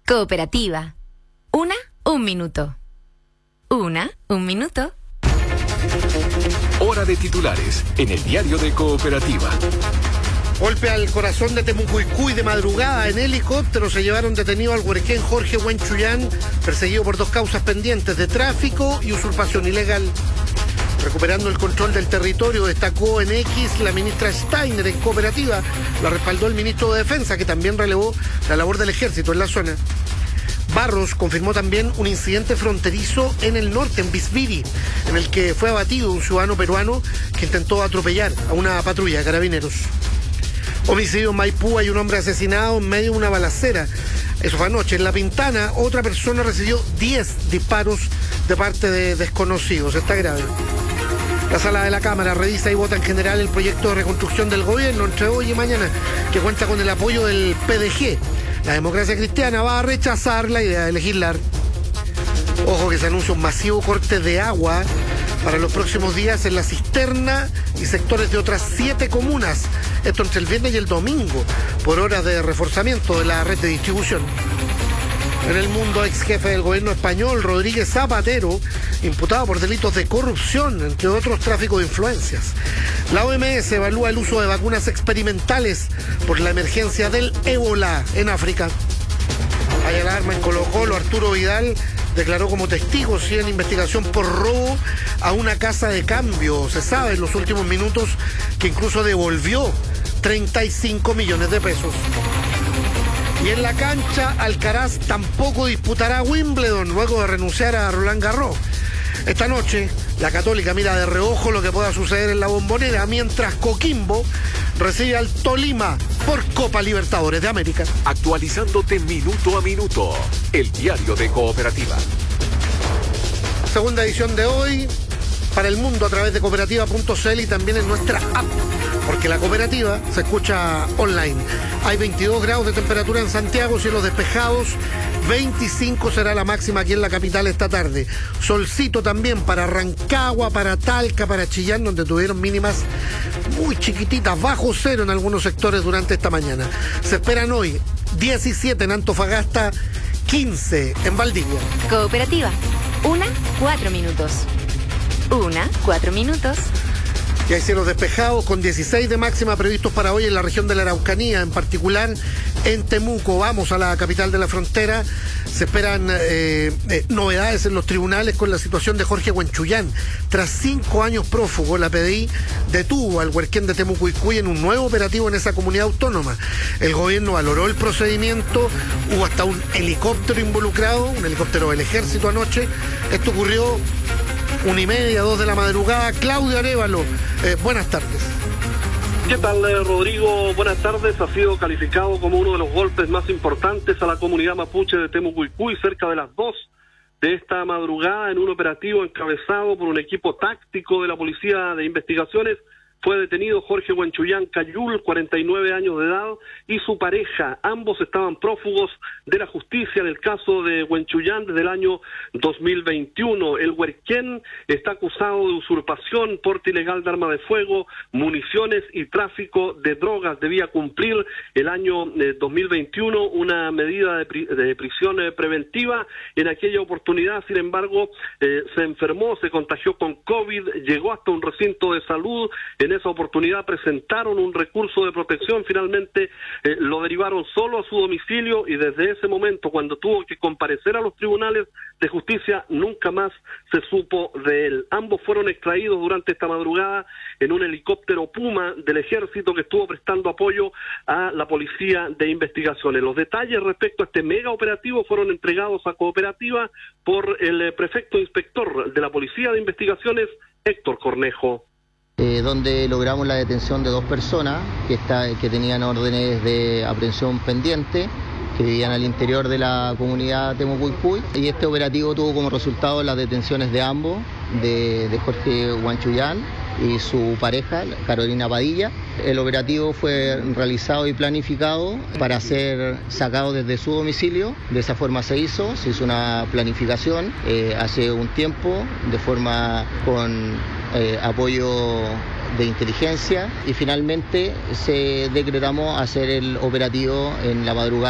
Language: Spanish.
Cooperativa. Un minuto. Un minuto. Hora de titulares en el diario de Cooperativa. Golpe al corazón de Temucuicui de madrugada. En helicóptero se llevaron detenido al huerquén Jorge Huenchuyán, perseguido por dos causas pendientes de tráfico y usurpación ilegal. Recuperando el control del territorio, destacó en X la ministra Steiner en Cooperativa. La respaldó el ministro de Defensa, que también relevó la labor del ejército en la zona. Barros confirmó también un incidente fronterizo en el norte, en Bisbiri, en el que fue abatido un ciudadano peruano que intentó atropellar a una patrulla de carabineros. Homicidio en Maipú, hay un hombre asesinado en medio de una balacera. Eso fue anoche. En La Pintana, otra persona recibió 10 disparos de parte de desconocidos. Está grave. La sala de la Cámara revisa y vota en general el proyecto de reconstrucción del gobierno entre hoy y mañana, que cuenta con el apoyo del PDG. La Democracia Cristiana va a rechazar la idea de legislar. Ojo que se anuncia un masivo corte de agua para los próximos días en la cisterna y sectores de otras 7 comunas. Esto entre el viernes y el domingo, por horas de reforzamiento de la red de distribución. En el mundo, ex jefe del gobierno español, Rodríguez Zapatero, imputado por delitos de corrupción, entre otros tráfico de influencias. La OMS evalúa el uso de vacunas experimentales por la emergencia del ébola en África. Hay alarma en Colo-Colo. Arturo Vidal declaró como testigo en investigación por robo a una casa de cambio. Se sabe en los últimos minutos que incluso devolvió 35 millones de pesos. Y en la cancha, Alcaraz tampoco disputará Wimbledon luego de renunciar a Roland Garros. Esta noche, la Católica mira de reojo lo que pueda suceder en la Bombonera, mientras Coquimbo recibe al Tolima por Copa Libertadores de América. Actualizándote minuto a minuto, el diario de Cooperativa. Segunda edición de hoy para el mundo a través de cooperativa.cl y también en nuestra app, porque la cooperativa se escucha online. Hay 22 grados de temperatura en Santiago, cielos despejados, 25 será la máxima aquí en la capital esta tarde. Solcito también para Rancagua, para Talca, para Chillán, donde tuvieron mínimas muy chiquititas, bajo cero en algunos sectores durante esta mañana. Se esperan hoy 17 en Antofagasta, 15 en Valdivia. Cooperativa. 4 minutos. 4 minutos. Y hay cielos despejados con 16 de máxima previstos para hoy en la región de la Araucanía, en particular en Temuco. Vamos a la capital de la frontera. Se esperan novedades en los tribunales con la situación de Jorge Huenchuyán. Tras 5 años prófugo, la PDI detuvo al huerquén de Temucuicui en un nuevo operativo en esa comunidad autónoma. El gobierno valoró el procedimiento, hubo hasta un helicóptero involucrado, un helicóptero del ejército anoche. Esto ocurrió 1:30, 2 de la madrugada. Claudio Arévalo, buenas tardes. ¿Qué tal, Rodrigo? Buenas tardes. Ha sido calificado como uno de los golpes más importantes a la comunidad mapuche de Temucuicui cerca de las 2 de esta madrugada en un operativo encabezado por un equipo táctico de la Policía de Investigaciones. Fue detenido Jorge Huenchuyán Cayul, 49 años de edad, y su pareja. Ambos estaban prófugos de la justicia en el caso de Huenchuyán desde el año 2021. El huerquén está acusado de usurpación, porte ilegal de arma de fuego, municiones y tráfico de drogas. Debía cumplir el año 2021 una medida de prisión preventiva. En aquella oportunidad, sin embargo, se enfermó, se contagió con COVID, llegó hasta un recinto de salud. En esa oportunidad presentaron un recurso de protección, finalmente lo derivaron solo a su domicilio y desde ese momento, cuando tuvo que comparecer a los tribunales de justicia, nunca más se supo de él. Ambos fueron extraídos durante esta madrugada en un helicóptero Puma del ejército que estuvo prestando apoyo a la Policía de Investigaciones. Los detalles respecto a este mega operativo fueron entregados a Cooperativa por el prefecto inspector de la Policía de Investigaciones, Héctor Cornejo. Donde logramos la detención de 2 personas que tenían órdenes de aprehensión pendiente, que vivían al interior de la comunidad Temucuicui, y este operativo tuvo como resultado las detenciones de ambos, de Jorge Huenchuyán y su pareja, Carolina Padilla. El operativo fue realizado y planificado para ser sacado desde su domicilio. De esa forma se hizo una planificación hace un tiempo, de forma con apoyo de inteligencia, y finalmente decretamos hacer el operativo en la madrugada